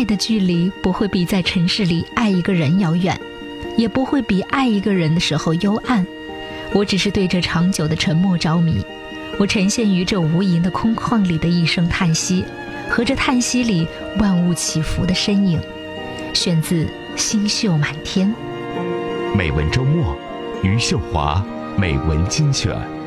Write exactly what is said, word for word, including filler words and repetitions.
爱的距离不会比在城市里爱一个人遥远，也不会比爱一个人的时候幽暗。我只是对这长久的沉默着迷，我呈现于这无垠的空旷里的一声叹息，和这叹息里万物起伏的身影。选自《星宿满天》。 美文周末，余秀华美文精选。